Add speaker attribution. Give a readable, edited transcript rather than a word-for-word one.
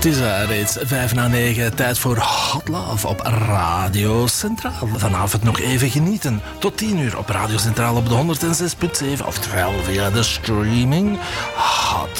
Speaker 1: Het is reeds 8:05, tijd voor Hot Love op Radio Centraal. Vanavond nog even genieten. Tot 10 uur op Radio Centraal op de 106.7, oftewel via de streaming. Hot